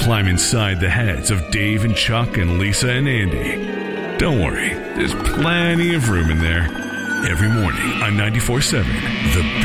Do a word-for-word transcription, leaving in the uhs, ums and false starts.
climb inside the heads of Dave and Chuck and Lisa and Andy. Don't worry, there's plenty of room in there. Every morning on ninety-four seven, The